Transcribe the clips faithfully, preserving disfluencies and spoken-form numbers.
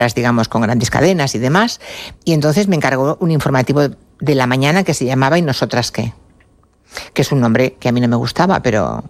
digamos, con grandes cadenas y demás, y entonces me encargó un informativo de la mañana que se llamaba ¿Y nosotras qué? Que es un nombre que a mí no me gustaba, pero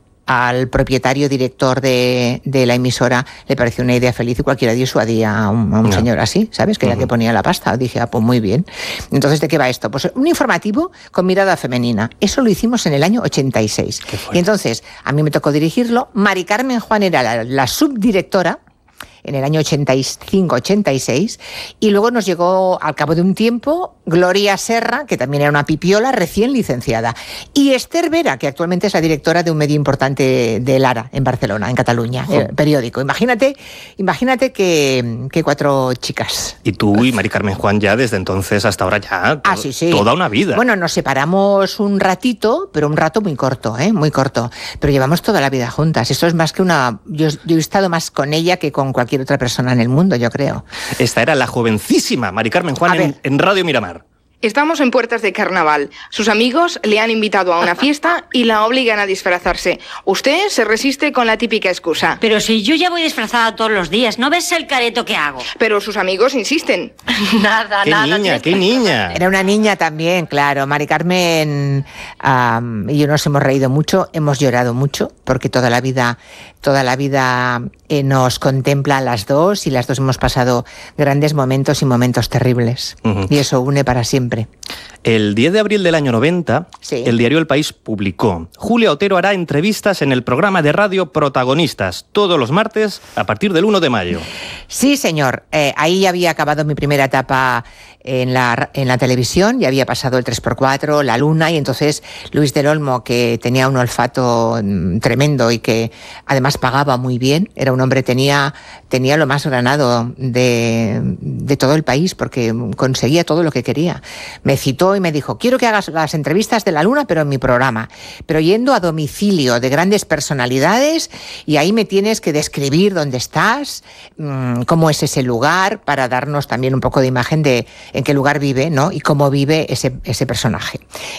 al propietario director de, de la emisora le pareció una idea feliz y cualquiera dio su día a un, a un no. señor así, ¿sabes? Que era uh-huh. que ponía la pasta. Dije, ah, pues muy bien. Entonces, ¿de qué va esto? Pues un informativo con mirada femenina. Eso lo hicimos en el año ochenta y seis. Y entonces, a mí me tocó dirigirlo. Mari Carmen Juan era la, la subdirectora en el año ochenta y cinco ochenta y seis, y luego nos llegó al cabo de un tiempo Gloria Serra, que también era una pipiola recién licenciada, y Esther Vera, que actualmente es la directora de un medio importante de Lara en Barcelona, en Cataluña, oh. el periódico. Imagínate, imagínate que, que cuatro chicas. Y tú y Mari Carmen Juan ya desde entonces hasta ahora ya to- ah, sí, sí. toda una vida. Bueno, nos separamos un ratito, pero un rato muy corto, ¿eh? muy corto, pero llevamos toda la vida juntas. Esto es más que una... Yo, yo he estado más con ella que con cualquier otra persona en el mundo, yo creo. Esta era la jovencísima Mari Carmen Juan en, en Radio Miramar. Estamos en puertas de carnaval. Sus amigos le han invitado a una fiesta y la obligan a disfrazarse. Usted se resiste con la típica excusa. Pero si yo ya voy disfrazada todos los días, ¿no ves el careto que hago? Pero sus amigos insisten. nada, ¿Qué nada. niña, qué niña? Era una niña también, claro. Mari Carmen um, y yo nos hemos reído mucho, hemos llorado mucho, porque toda la vida, toda la vida eh, nos contempla a las dos y las dos hemos pasado grandes momentos y momentos terribles. Uh-huh. Y eso une para siempre. El diez de abril del año noventa, sí. el diario El País publicó: Julia Otero hará entrevistas en el programa de radio Protagonistas, todos los martes a partir del uno de mayo. Sí, señor. Eh, ahí ya había acabado mi primera etapa en la, en la televisión, ya había pasado el tres por cuatro, La Luna, y entonces Luis del Olmo, que tenía un olfato tremendo y que además pagaba muy bien, era un hombre, tenía, tenía lo más granado de, de todo el país, porque conseguía todo lo que quería. Me citó y me dijo, quiero que hagas las entrevistas de La Luna, pero en mi programa, pero yendo a domicilio de grandes personalidades, y ahí me tienes que describir dónde estás, cómo es ese lugar, para darnos también un poco de imagen de en qué lugar vive, ¿no? Y cómo vive ese, ese personaje.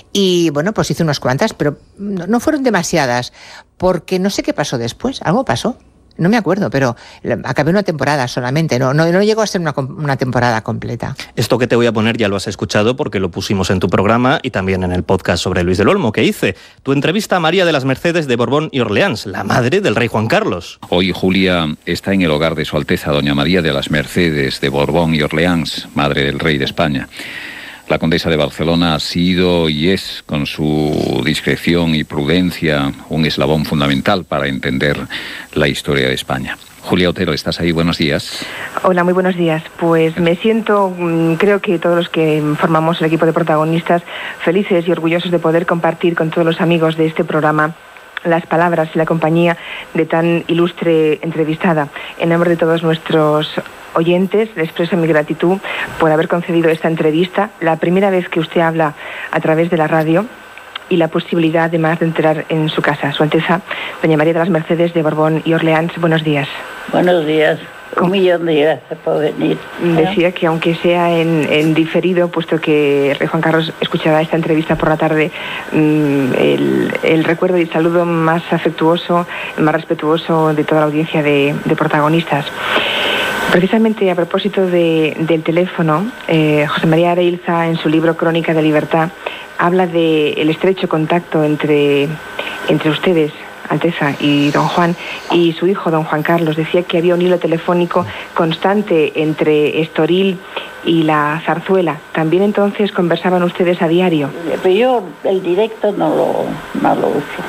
Y bueno, pues hice unas cuantas, pero no, no fueron demasiadas, porque no sé qué pasó después. Algo pasó. No me acuerdo, pero acabé una temporada solamente, no, no, no llegó a ser una, una temporada completa. Esto que te voy a poner ya lo has escuchado porque lo pusimos en tu programa y también en el podcast sobre Luis del Olmo que hice. Tu entrevista a María de las Mercedes de Borbón y Orleans, la madre del rey Juan Carlos. Hoy Julia está en el hogar de Su Alteza Doña María de las Mercedes de Borbón y Orleans, madre del rey de España. La condesa de Barcelona ha sido y es, con su discreción y prudencia, un eslabón fundamental para entender la historia de España. Julia Otero, ¿estás ahí? Buenos días. Hola, muy buenos días. Pues me siento, creo que todos los que formamos el equipo de protagonistas, felices y orgullosos de poder compartir con todos los amigos de este programa las palabras y la compañía de tan ilustre entrevistada. En nombre de todos nuestros oyentes, le expreso mi gratitud por haber concedido esta entrevista, la primera vez que usted habla a través de la radio, y la posibilidad además de entrar en su casa. Su Alteza, Doña María de las Mercedes de Borbón y Orleans, buenos días. Buenos días. Un millón de gracias por venir. Decía que aunque sea en, en diferido, puesto que el rey Juan Carlos escuchará esta entrevista por la tarde, mmm, el, el recuerdo y el saludo más afectuoso, más respetuoso de toda la audiencia de, de protagonistas. Precisamente a propósito de, del teléfono, eh, José María Areilza, en su libro Crónica de Libertad, habla del estrecho contacto entre, entre ustedes, Alteza, y don Juan, y su hijo, don Juan Carlos. Decía que había un hilo telefónico constante entre Estoril y la Zarzuela. ¿También entonces conversaban ustedes a diario? Pero yo el directo no lo, no lo uso.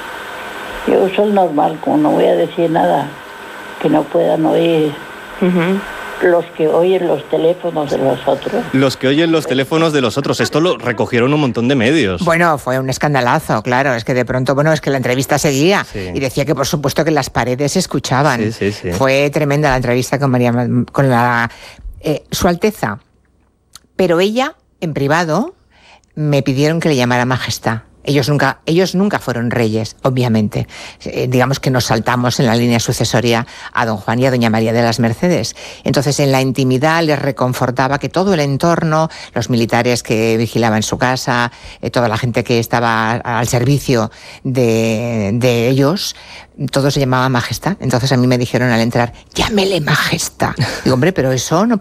Yo uso el normal, como no voy a decir nada que no puedan oír. Uh-huh. Los que oyen los teléfonos de los otros. Los que oyen los teléfonos de los otros. Esto lo recogieron un montón de medios. Bueno, fue un escandalazo, claro. Es que de pronto, bueno, es que la entrevista seguía. Sí. Y decía que por supuesto que las paredes se escuchaban. Sí, sí, sí. Fue tremenda la entrevista con María, con la eh, Su Alteza. Pero ella, en privado, me pidieron que le llamara Majestad. Ellos nunca, ellos nunca fueron reyes, obviamente. Eh, digamos que nos saltamos en la línea sucesoria a don Juan y a doña María de las Mercedes. Entonces, en la intimidad les reconfortaba que todo el entorno, los militares que vigilaban su casa, eh, toda la gente que estaba al servicio de, de ellos, todo se llamaba Majestad. Entonces a mí me dijeron al entrar, llámele Majestad. Digo, hombre, pero eso no